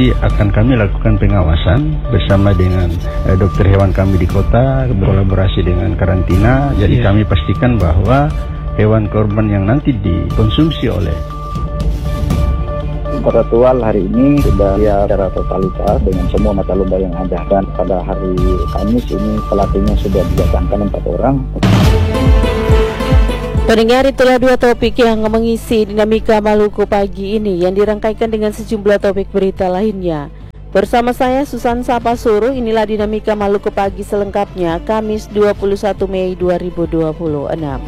nanti akan kami lakukan pengawasan bersama dengan dokter hewan kami di kota, berkolaborasi dengan karantina. Jadi kami pastikan bahwa hewan korban yang nanti dikonsumsi oleh Peratual hari ini sudah siap secara totalitas dengan semua mata lumba yang ada, dan pada hari Kamis ini pelatihnya sudah didatangkan 4 orang. Pendengar, itulah 2 topik yang mengisi dinamika Maluku pagi ini yang dirangkaikan dengan sejumlah topik berita lainnya. Bersama saya Susan Sapasuruh, inilah dinamika Maluku pagi selengkapnya Kamis 21 Mei 2026.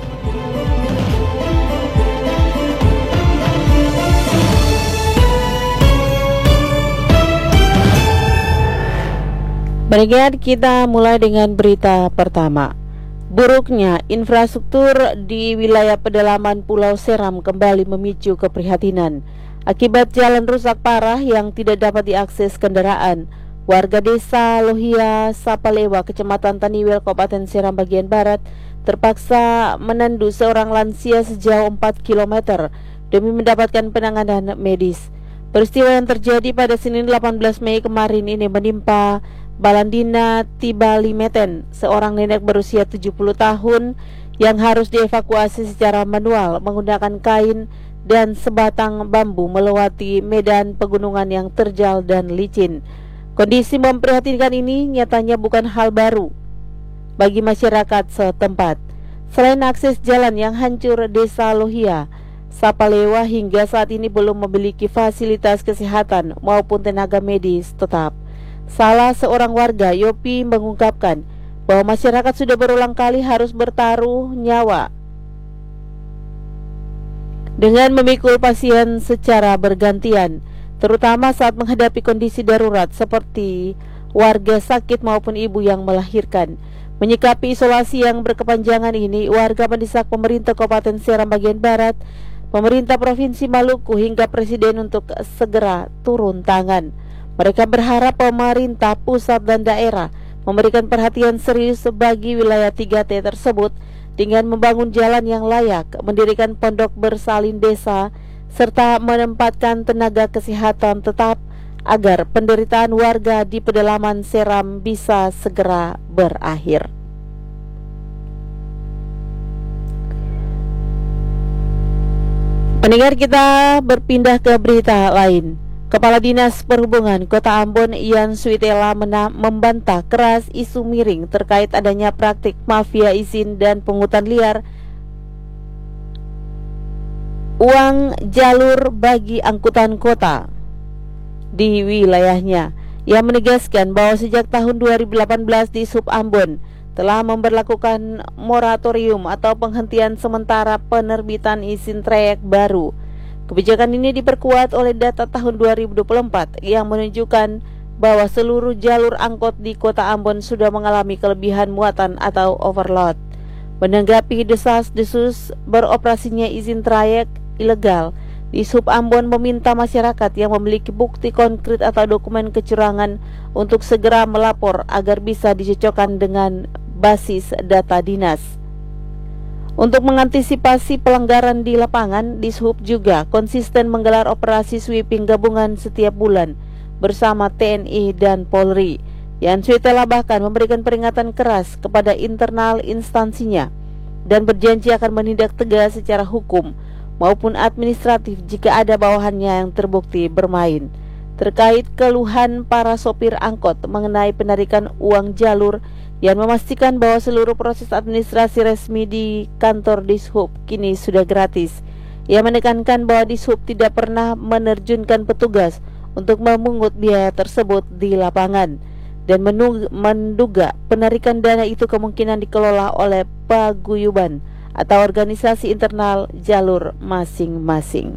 Pendengar, kita mulai dengan berita pertama. Buruknya infrastruktur di wilayah pedalaman Pulau Seram kembali memicu keprihatinan. Akibat jalan rusak parah yang tidak dapat diakses kendaraan, warga desa Lohia, Sapalewa, Kecamatan Taniwel, Kabupaten Seram bagian barat terpaksa menandu seorang lansia sejauh 4 km demi mendapatkan penanganan medis. Peristiwa yang terjadi pada Senin 18 Mei kemarin ini menimpa Balandina Tibalimeten, seorang nenek berusia 70 tahun yang harus dievakuasi secara manual menggunakan kain dan sebatang bambu melewati medan pegunungan yang terjal dan licin. Kondisi memprihatinkan ini nyatanya bukan hal baru bagi masyarakat setempat. Selain akses jalan yang hancur, desa Lohia, Sapalewa hingga saat ini belum memiliki fasilitas kesehatan maupun tenaga medis tetap. Salah seorang warga, Yopi, mengungkapkan bahwa masyarakat sudah berulang kali harus bertaruh nyawa dengan memikul pasien secara bergantian, terutama saat menghadapi kondisi darurat seperti warga sakit maupun ibu yang melahirkan. Menyikapi isolasi yang berkepanjangan ini, warga mendesak pemerintah Kabupaten Seram bagian barat, pemerintah Provinsi Maluku hingga Presiden untuk segera turun tangan. Mereka berharap pemerintah pusat dan daerah memberikan perhatian serius bagi wilayah 3T tersebut dengan membangun jalan yang layak, mendirikan pondok bersalin desa, serta menempatkan tenaga kesehatan tetap agar penderitaan warga di pedalaman Seram bisa segera berakhir. Pendengar, kita berpindah ke berita lain. Kepala Dinas Perhubungan Kota Ambon, Ian Suitela, membantah keras isu miring terkait adanya praktik mafia izin dan pungutan liar uang jalur bagi angkutan kota di wilayahnya. Ia menegaskan bahwa sejak tahun 2018 di Sub Ambon telah memberlakukan moratorium atau penghentian sementara penerbitan izin trayek baru. Kebijakan ini diperkuat oleh data tahun 2024 yang menunjukkan bahwa seluruh jalur angkot di Kota Ambon sudah mengalami kelebihan muatan atau overload. Menanggapi desas-desus beroperasinya izin trayek ilegal, di Sub Ambon meminta masyarakat yang memiliki bukti konkret atau dokumen kecurangan untuk segera melapor agar bisa dicocokkan dengan basis data dinas. Untuk mengantisipasi pelanggaran di lapangan, Dishub juga konsisten menggelar operasi sweeping gabungan setiap bulan bersama TNI dan Polri. Yan Suitela bahkan memberikan peringatan keras kepada internal instansinya dan berjanji akan menindak tegas secara hukum maupun administratif jika ada bawahannya yang terbukti bermain. Terkait keluhan para sopir angkot mengenai penarikan uang jalur, yang memastikan bahwa seluruh proses administrasi resmi di kantor Dishub kini sudah gratis. Ia menekankan bahwa Dishub tidak pernah menerjunkan petugas untuk memungut biaya tersebut di lapangan dan menduga penarikan dana itu kemungkinan dikelola oleh paguyuban atau organisasi internal jalur masing-masing.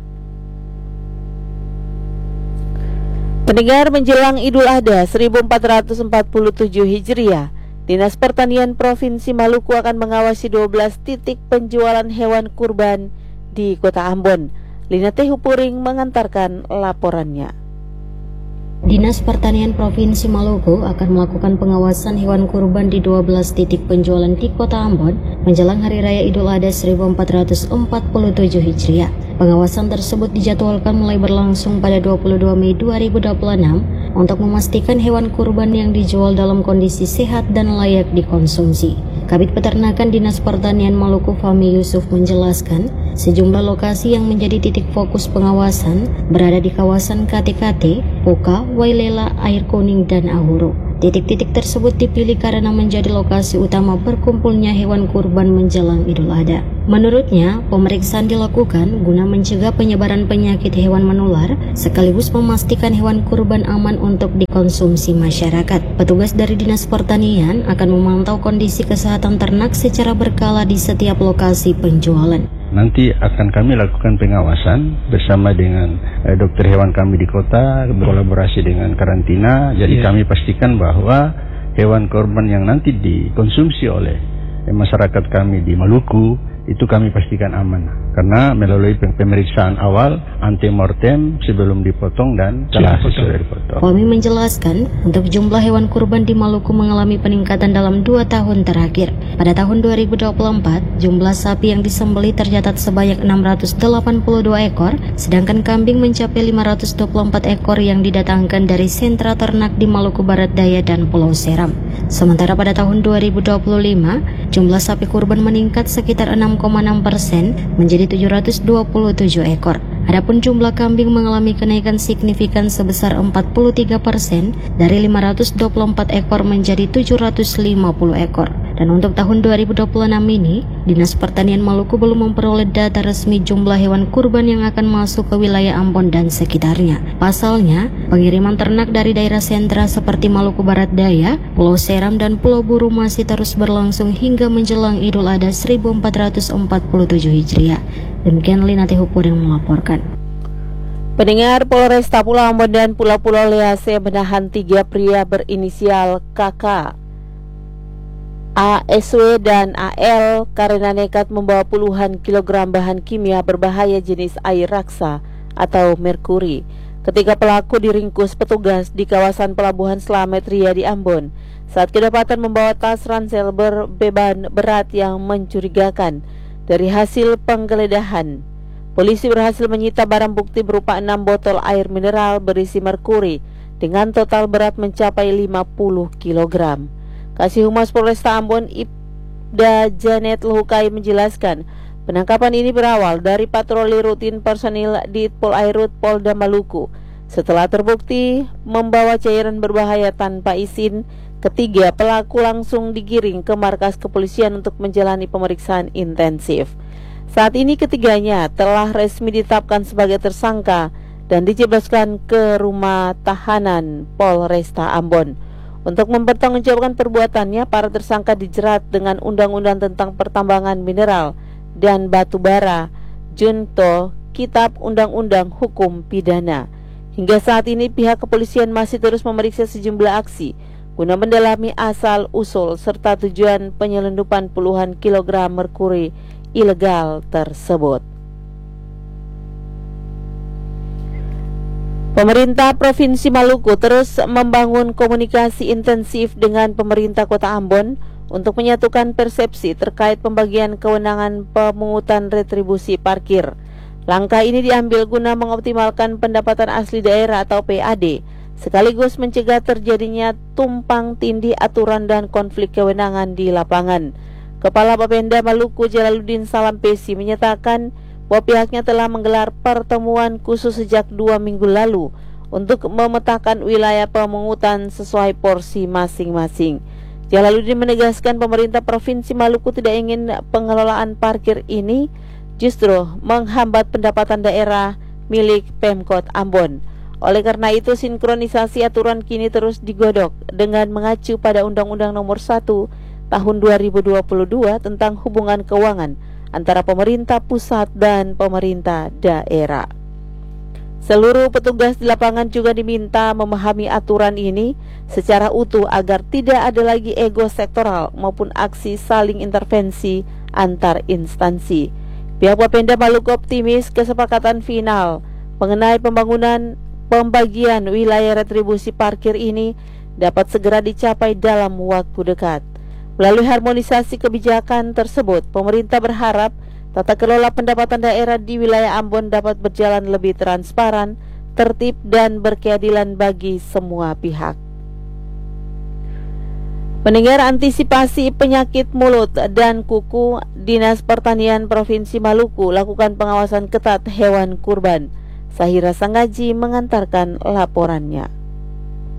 Pendengar, menjelang Idul Adha 1447 Hijriah, Dinas Pertanian Provinsi Maluku akan mengawasi 12 titik penjualan hewan kurban di Kota Ambon. Lina Tehupuring mengantarkan laporannya. Dinas Pertanian Provinsi Maluku akan melakukan pengawasan hewan kurban di 12 titik penjualan di Kota Ambon menjelang Hari Raya Idul Adha 1447 Hijriah. Pengawasan tersebut dijadwalkan mulai berlangsung pada 22 Mei 2026 untuk memastikan hewan kurban yang dijual dalam kondisi sehat dan layak dikonsumsi. Kabid Peternakan Dinas Pertanian Maluku Fahmi Yusuf menjelaskan, sejumlah lokasi yang menjadi titik fokus pengawasan berada di kawasan KTKT, Puka, Wailela, Air Kuning, dan Ahuru. Titik-titik tersebut dipilih karena menjadi lokasi utama berkumpulnya hewan kurban menjelang Idul Adha. Menurutnya, pemeriksaan dilakukan guna mencegah penyebaran penyakit hewan menular sekaligus memastikan hewan kurban aman untuk dikonsumsi masyarakat. Petugas dari Dinas Pertanian akan memantau kondisi kesehatan ternak secara berkala di setiap lokasi penjualan. Nanti akan kami lakukan pengawasan bersama dengan dokter hewan kami di kota, berkolaborasi dengan karantina. Jadi kami pastikan bahwa hewan korban yang nanti dikonsumsi oleh masyarakat kami di Maluku itu kami pastikan aman, karena melalui pemeriksaan awal antemortem sebelum dipotong dan setelah sudah dipotong. Fahmi menjelaskan, untuk jumlah hewan kurban di Maluku mengalami peningkatan dalam 2 tahun terakhir. Pada tahun 2024, jumlah sapi yang disembelih tercatat sebanyak 682 ekor, sedangkan kambing mencapai 524 ekor yang didatangkan dari sentra ternak di Maluku Barat Daya dan Pulau Seram. Sementara pada tahun 2025, jumlah sapi kurban meningkat sekitar 6,6% menjadi 727 ekor. Adapun jumlah kambing mengalami kenaikan signifikan sebesar 43% dari 524 ekor menjadi 750 ekor. Dan untuk tahun 2026 ini, Dinas Pertanian Maluku belum memperoleh data resmi jumlah hewan kurban yang akan masuk ke wilayah Ambon dan sekitarnya. Pasalnya, pengiriman ternak dari daerah sentra seperti Maluku Barat Daya, Pulau Seram, dan Pulau Buru masih terus berlangsung hingga menjelang Idul Adha 1447 Hijriah. Demikian Linati Hupo yang melaporkan. Pendengar, Polresta Pulau Ambon dan Pulau-Pulau Lease menahan 3 pria berinisial KK, ASW dan AL karena nekat membawa puluhan kilogram bahan kimia berbahaya jenis air raksa atau merkuri. Ketiga pelaku diringkus petugas di kawasan Pelabuhan Slamet Ria di Ambon saat kedapatan membawa tas ransel berbeban berat yang mencurigakan. Dari hasil penggeledahan, polisi berhasil menyita barang bukti berupa 6 botol air mineral berisi merkuri dengan total berat mencapai 50 kg. Kasih Humas Polresta Ambon Ibda Janet Luhukai menjelaskan, penangkapan ini berawal dari patroli rutin personil di Polairut Polda Maluku. Setelah terbukti membawa cairan berbahaya tanpa izin, ketiga pelaku langsung digiring ke markas kepolisian untuk menjalani pemeriksaan intensif. Saat ini ketiganya telah resmi ditetapkan sebagai tersangka dan dijebloskan ke rumah tahanan Polresta Ambon. Untuk mempertanggungjawabkan perbuatannya, para tersangka dijerat dengan Undang-Undang tentang Pertambangan Mineral dan Batu Bara, Junto Kitab Undang-Undang Hukum Pidana. Hingga saat ini pihak kepolisian masih terus memeriksa sejumlah aksi guna mendalami asal-usul serta tujuan penyelundupan puluhan kilogram merkuri ilegal tersebut. Pemerintah Provinsi Maluku terus membangun komunikasi intensif dengan pemerintah Kota Ambon untuk menyatukan persepsi terkait pembagian kewenangan pemungutan retribusi parkir. Langkah ini diambil guna mengoptimalkan pendapatan asli daerah atau PAD, sekaligus mencegah terjadinya tumpang tindih aturan dan konflik kewenangan di lapangan. Kepala Bapenda Maluku Jalaluddin Salampesi menyatakan bahwa pihaknya telah menggelar pertemuan khusus sejak 2 minggu lalu untuk memetakan wilayah pemungutan sesuai porsi masing-masing. Jalaluddin menegaskan pemerintah Provinsi Maluku tidak ingin pengelolaan parkir ini justru menghambat pendapatan daerah milik Pemkot Ambon. Oleh karena itu, sinkronisasi aturan kini terus digodok dengan mengacu pada Undang-Undang Nomor 1 Tahun 2022 tentang hubungan keuangan antara pemerintah pusat dan pemerintah daerah. Seluruh petugas di lapangan juga diminta memahami aturan ini secara utuh agar tidak ada lagi ego sektoral maupun aksi saling intervensi antar instansi. Pihak Bapenda Maluku optimis kesepakatan final mengenai pembangunan pembagian wilayah retribusi parkir ini dapat segera dicapai dalam waktu dekat. Melalui harmonisasi kebijakan tersebut, pemerintah berharap tata kelola pendapatan daerah di wilayah Ambon dapat berjalan lebih transparan, tertib, dan berkeadilan bagi semua pihak. Pendengar, antisipasi penyakit mulut dan kuku, Dinas Pertanian Provinsi Maluku lakukan pengawasan ketat hewan kurban. Sahira Sanggaji mengantarkan laporannya.